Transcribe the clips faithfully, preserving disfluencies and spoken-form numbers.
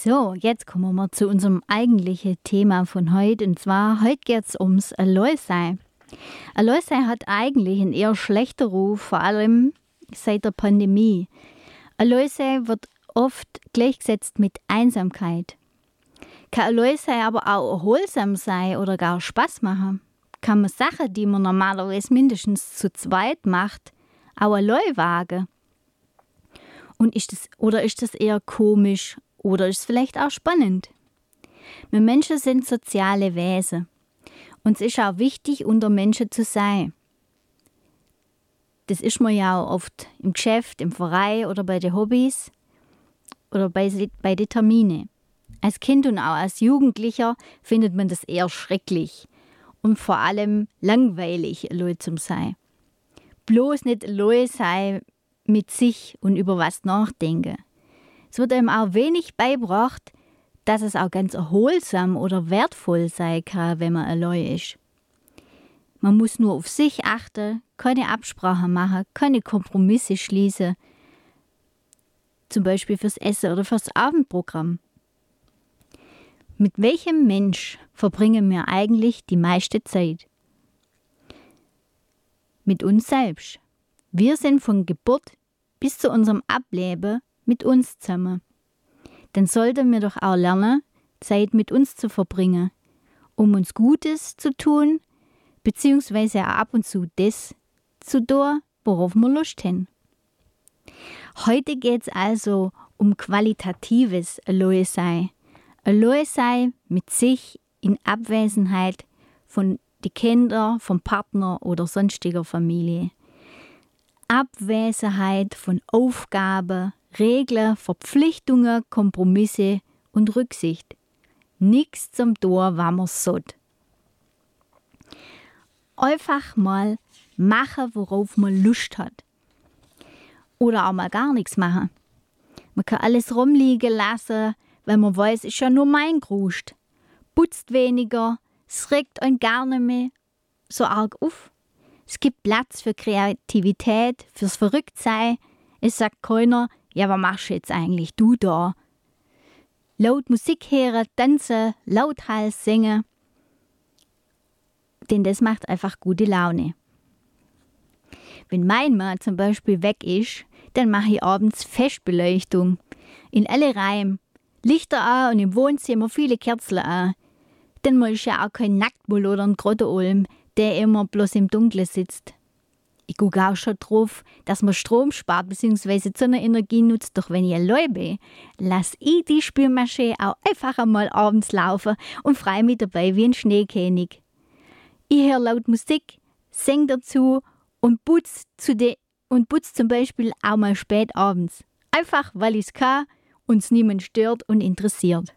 So, jetzt kommen wir zu unserem eigentlichen Thema von heute. Und zwar, heute geht es ums Alois-Sei. Alois-Sei hat eigentlich einen eher schlechten Ruf, vor allem seit der Pandemie. Alois-Sei wird oft gleichgesetzt mit Einsamkeit. Kann Alois-Sei aber auch erholsam sein oder gar Spaß machen? Kann man Sachen, die man normalerweise mindestens zu zweit macht, auch allein wagen? Und ist das, oder ist das eher komisch oder ist es vielleicht auch spannend? Wir Menschen sind soziale Wesen. Und es ist auch wichtig, unter Menschen zu sein. Das ist man ja auch oft im Geschäft, im Verein oder bei den Hobbys oder bei, bei den Terminen. Als Kind und auch als Jugendlicher findet man das eher schrecklich und vor allem langweilig, allein zu sein. Bloß nicht allein sein mit sich und über was nachdenken. Es wird einem auch wenig beigebracht, dass es auch ganz erholsam oder wertvoll sein kann, wenn man allein ist. Man muss nur auf sich achten, keine Absprachen machen, keine Kompromisse schließen, zum Beispiel fürs Essen oder fürs Abendprogramm. Mit welchem Mensch verbringen wir eigentlich die meiste Zeit? Mit uns selbst. Wir sind von Geburt bis zu unserem Ableben mit uns zusammen. Dann sollten wir doch auch lernen, Zeit mit uns zu verbringen, um uns Gutes zu tun, beziehungsweise auch ab und zu das zu tun, worauf wir Lust haben. Heute geht es also um qualitatives Allein-Sein. Allein-Sein mit sich in Abwesenheit von den Kindern, vom Partner oder sonstiger Familie. Abwesenheit von Aufgaben, Regeln, Verpflichtungen, Kompromisse und Rücksicht. Nichts zum Tor, was man sollt. Einfach mal machen, worauf man Lust hat. Oder auch mal gar nichts machen. Man kann alles rumliegen lassen, weil man weiß, es ist ja nur mein Grust. Putzt weniger, es regt einen gar nicht mehr so arg auf. Es gibt Platz für Kreativität, fürs Verrücktsein. Es sagt keiner, ja, was machst du jetzt eigentlich, du da? Laut Musik hören, tanzen, lauthals singen. Denn das macht einfach gute Laune. Wenn mein Mann zum Beispiel weg ist, dann mache ich abends Festbeleuchtung. In alle Reihen. Lichter an und im Wohnzimmer viele Kerzen an. Dann mal ist ja auch kein Nacktmull oder ein Grotteolm, der immer bloß im Dunkeln sitzt. Ich gucke auch schon drauf, dass man Strom spart bzw. Sonnenenergie nutzt. Doch wenn ich allein bin, lasse ich die Spülmaschine auch einfach einmal abends laufen und freue mich dabei wie ein Schneekönig. Ich höre laut Musik, singe dazu und putze zu de- und putz zum Beispiel auch mal spät abends. Einfach, weil ich es kann und es niemand stört und interessiert.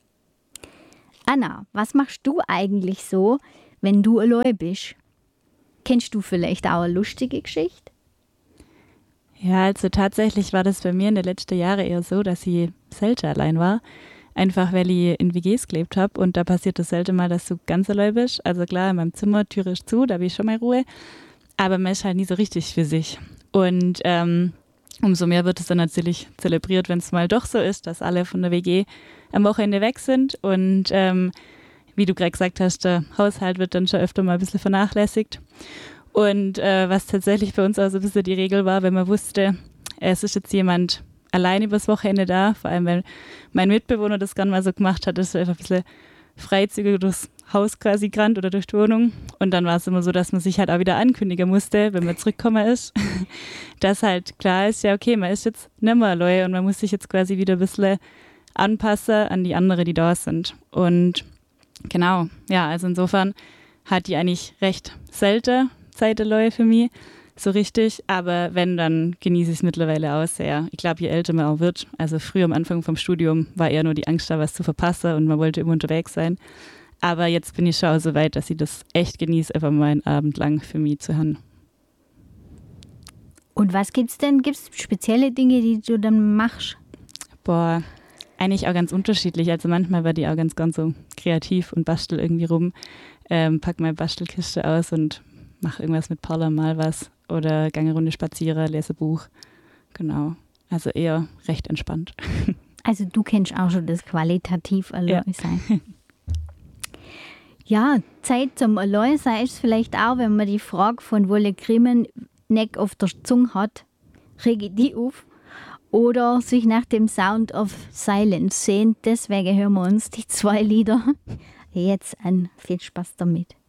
Anna, was machst du eigentlich so, wenn du allein bist? Kennst du vielleicht auch eine lustige Geschichte? Ja, also tatsächlich war das bei mir in den letzten Jahren eher so, dass ich selten allein war. Einfach, weil ich in W Gs gelebt habe und da passiert es selten mal, dass du ganz allein bist. Also klar, in meinem Zimmer, Tür ist zu, da habe ich schon mal Ruhe. Aber man ist halt nie so richtig für sich. Und ähm, umso mehr wird es dann natürlich zelebriert, wenn es mal doch so ist, dass alle von der W G am Wochenende weg sind. Und ähm, wie du gerade gesagt hast, der Haushalt wird dann schon öfter mal ein bisschen vernachlässigt. Und äh, was tatsächlich bei uns auch so ein bisschen die Regel war, wenn man wusste, es ist jetzt jemand allein übers Wochenende da, vor allem weil mein Mitbewohner das gerne mal so gemacht hat, dass er einfach ein bisschen freizügig durchs Haus quasi gerannt oder durch die Wohnung. Und dann war es immer so, dass man sich halt auch wieder ankündigen musste, wenn man zurückgekommen ist, dass halt klar ist, ja okay, man ist jetzt nicht mehr allein und man muss sich jetzt quasi wieder ein bisschen anpassen an die anderen, die da sind. Und genau, ja, also insofern hat die eigentlich recht selten Zeit allein für mich, so richtig. Aber wenn, dann genieße ich es mittlerweile auch sehr. Ich glaube, je älter man auch wird, also früher am Anfang vom Studium war eher nur die Angst da, was zu verpassen und man wollte immer unterwegs sein. Aber jetzt bin ich schon auch so weit, dass ich das echt genieße, einfach mal einen Abend lang für mich zu haben. Und was gibt's denn? Gibt es spezielle Dinge, die du dann machst? Boah, eigentlich auch ganz unterschiedlich. Also manchmal war die auch ganz, ganz so kreativ und bastel irgendwie rum, ähm, pack meine Bastelkiste aus und mache irgendwas mit Parler, mal was oder gehe eine Runde spazieren, lese ein Buch. Genau, also eher recht entspannt. Also du kennst auch schon das qualitativ allein sein. Ja. Ja, Zeit zum allein sein ist vielleicht auch, wenn man die Frage von Wolle Grimmen nicht auf der Zunge hat, rege die auf. Oder sich nach dem Sound of Silence sehen. Deswegen hören wir uns die zwei Lieder jetzt an. Viel Spaß damit.